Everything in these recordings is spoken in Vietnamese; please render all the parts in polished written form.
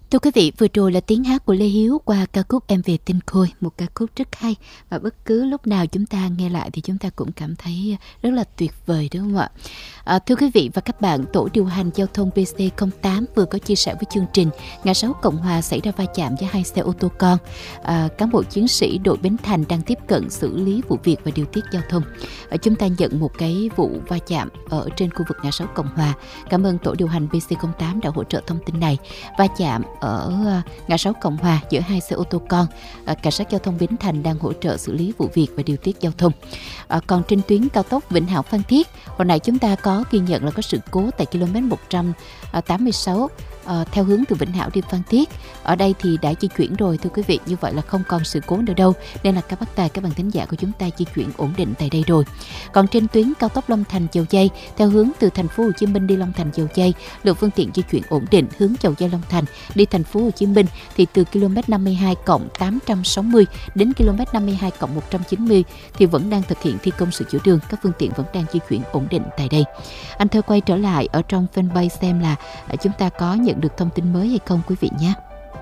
Thưa quý vị, vừa rồi là tiếng hát của Lê Hiếu qua ca khúc Em Về Tinh Khôi, một ca khúc rất hay và bất cứ lúc nào chúng ta nghe lại thì chúng ta cũng cảm thấy rất là tuyệt vời, đúng không ạ? Thưa quý vị và các bạn, tổ điều hành giao thông BC08 vừa có chia sẻ với chương trình ngã 6 Cộng Hòa xảy ra va chạm với hai xe ô tô con. Cán bộ chiến sĩ đội Bến Thành đang tiếp cận xử lý vụ việc và điều tiết giao thông. Chúng ta nhận một cái vụ va chạm ở trên khu vực ngã 6 Cộng Hòa. Cảm ơn tổ điều hành BC08 đã hỗ trợ thông tin này. Va chạm ở ngã 6 Cộng Hòa giữa hai xe ô tô con. Cảnh sát giao thông Bến Thành đang hỗ trợ xử lý vụ việc và điều tiết giao thông. Còn trên tuyến cao tốc Vĩnh Hảo Phan Thiết, hồi nãy chúng ta có ghi nhận là có sự cố tại km 186 theo hướng từ Vĩnh Hảo đi Phan Thiết. Ở đây thì đã di chuyển rồi thưa quý vị, như vậy là không còn sự cố nữa đâu, nên là các bác tài, các bạn thính giả của chúng ta di chuyển ổn định tại đây rồi. Còn trên tuyến cao tốc Long Thành Dầu Giây theo hướng từ thành phố Hồ Chí Minh đi Long Thành Dầu Giây, lượng phương tiện di chuyển ổn định hướng Dầu Giây Long Thành đi thành phố Hồ Chí Minh thì từ km 52+860 đến km 52+190 thì vẫn đang thực hiện thi công sửa chữa đường, các phương tiện vẫn đang di chuyển ổn định tại đây. Anh Thơ quay trở lại ở trong fanpage xem là chúng ta có nhận được thông tin mới hay không quý vị nhé.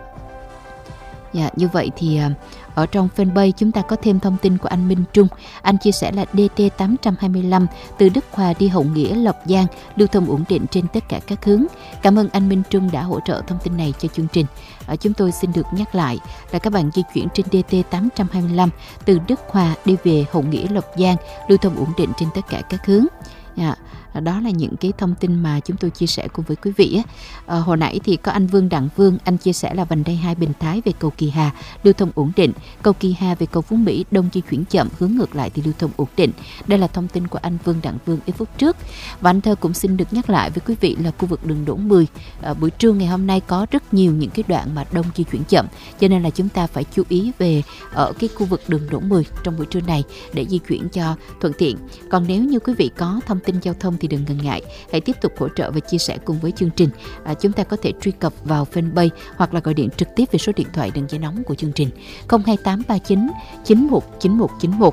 Dạ, như vậy thì ở trong fanpage chúng ta có thêm thông tin của anh Minh Trung. Anh chia sẻ là DT825 từ Đức Hòa đi Hậu Nghĩa, Lộc Giang lưu thông ổn định trên tất cả các hướng. Cảm ơn anh Minh Trung đã hỗ trợ thông tin này cho chương trình. Chúng tôi xin được nhắc lại là các bạn di chuyển trên DT825 từ Đức Hòa đi về Hậu Nghĩa, Lộc Giang lưu thông ổn định trên tất cả các hướng. Đó là những cái thông tin mà chúng tôi chia sẻ cùng với quý vị. Hồi nãy thì có anh Vương Đặng Vương, anh chia sẻ là vành đai 2 Bình Thái về cầu Kỳ Hà lưu thông ổn định, cầu Kỳ Hà về cầu Phú Mỹ đông di chuyển chậm, hướng ngược lại thì lưu thông ổn định. Đây là thông tin của anh Vương Đặng Vương ít phút trước. Và anh Thơ cũng xin được nhắc lại với quý vị là khu vực đường Đỗ 10 buổi trưa ngày hôm nay có rất nhiều những cái đoạn mà đông di chuyển chậm, cho nên là chúng ta phải chú ý về ở cái khu vực đường Đỗ 10 trong buổi trưa này để di chuyển cho thuận tiện. Còn nếu như quý vị có thông tin giao thông thì đừng ngần ngại, hãy tiếp tục hỗ trợ và chia sẻ cùng với chương trình. Chúng ta có thể truy cập vào fanpage hoặc là gọi điện trực tiếp về số điện thoại đường dây nóng của chương trình 02839 919191.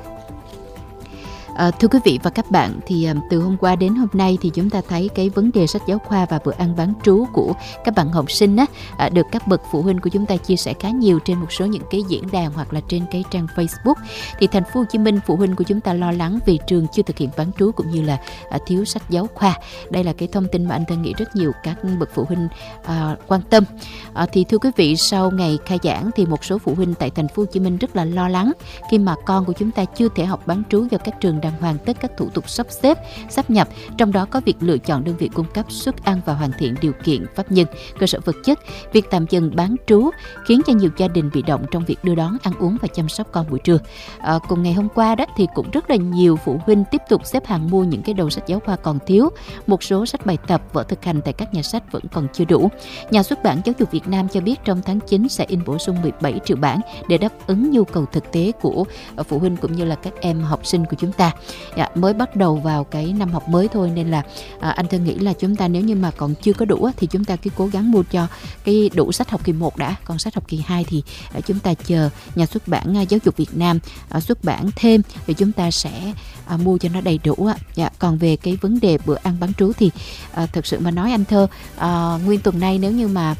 Thưa quý vị và các bạn, thì từ hôm qua đến hôm nay thì chúng ta thấy cái vấn đề sách giáo khoa và bữa ăn bán trú của các bạn học sinh được các bậc phụ huynh của chúng ta chia sẻ khá nhiều trên một số những cái diễn đàn hoặc là trên cái trang Facebook. Thì thành phố Hồ Chí Minh, phụ huynh của chúng ta lo lắng vì trường chưa thực hiện bán trú cũng như là thiếu sách giáo khoa. Đây là cái thông tin mà anh Tân nghĩ rất nhiều các bậc phụ huynh quan tâm. Thì thưa quý vị, sau ngày khai giảng thì một số phụ huynh tại thành phố Hồ Chí Minh rất là lo lắng khi mà con của chúng ta chưa thể học bán trú do các trường đang hoàn tất các thủ tục sắp xếp, sáp nhập, trong đó có việc lựa chọn đơn vị cung cấp suất ăn và hoàn thiện điều kiện pháp nhân, cơ sở vật chất. Việc tạm dừng bán trú khiến cho nhiều gia đình bị động trong việc đưa đón, ăn uống và chăm sóc con buổi trưa. Cùng ngày hôm qua đó thì cũng rất là nhiều phụ huynh tiếp tục xếp hàng mua những cái đầu sách giáo khoa còn thiếu. Một số sách bài tập, vở thực hành tại các nhà sách vẫn còn chưa đủ. Nhà xuất bản Giáo dục Việt Nam cho biết trong tháng 9 sẽ in bổ sung 17 triệu bản để đáp ứng nhu cầu thực tế của phụ huynh cũng như là các em học sinh của chúng ta. Mới bắt đầu vào cái năm học mới thôi, nên là anh Thơ nghĩ là chúng ta nếu như mà còn chưa có đủ thì chúng ta cứ cố gắng mua cho cái đủ sách học kỳ 1 đã, còn sách học kỳ 2 thì chúng ta chờ nhà xuất bản Giáo dục Việt Nam xuất bản thêm thì chúng ta sẽ mua cho nó đầy đủ. Còn về cái vấn đề bữa ăn bán trú thì thực sự mà nói anh Thơ, nguyên tuần nay nếu như mà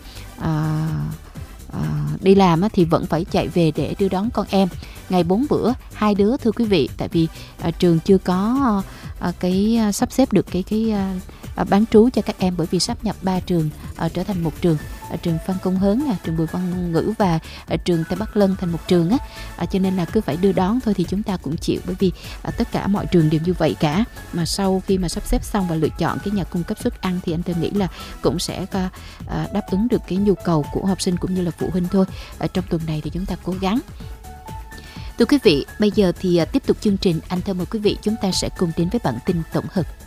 đi làm thì vẫn phải chạy về để đưa đón con em ngày 4 bữa 2 đứa thưa quý vị, tại vì trường chưa có cái sắp xếp được cái bán trú cho các em, bởi vì sáp nhập 3 trường trở thành một trường, trường Phan Công Hớn, trường Bùi Văn Ngữ và trường Tây Bắc Lân thành một trường cho nên là cứ phải đưa đón thôi thì chúng ta cũng chịu, bởi vì tất cả mọi trường đều như vậy cả. Mà sau khi mà sắp xếp xong và lựa chọn cái nhà cung cấp suất ăn thì anh tôi nghĩ là cũng sẽ đáp ứng được cái nhu cầu của học sinh cũng như là phụ huynh thôi. Trong tuần này thì chúng ta cố gắng. Thưa quý vị, bây giờ thì tiếp tục chương trình, anh thưa mời quý vị chúng ta sẽ cùng đến với bản tin tổng hợp.